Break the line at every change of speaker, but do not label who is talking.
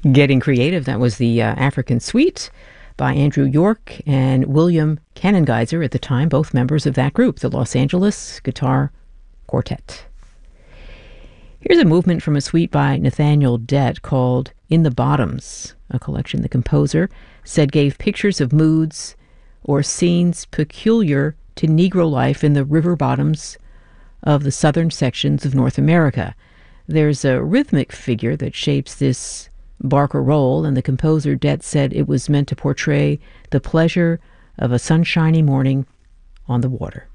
Getting Creative, that was the African Suite by Andrew York and William Kanengeiser at the time, both members of that group, the Los Angeles Guitar Quartet. Here's a movement from a suite by Nathaniel Dett called In the Bottoms, a collection the composer said gave pictures of moods or scenes peculiar to Negro life in the river bottoms of the southern sections of North America. There's a rhythmic figure that shapes this Barker roll, and the composer Dett said it was meant to portray the pleasure of a sunshiny morning on the water.